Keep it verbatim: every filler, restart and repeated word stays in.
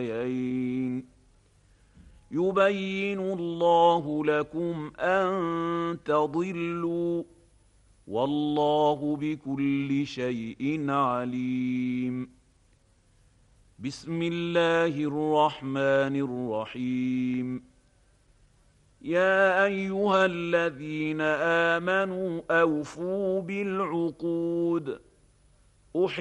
يبين الله لكم ان تضلوا والله بكل شيء عليم. بسم الله الرحمن الرحيم. يا ايها الذين امنوا اوفوا بالعقود.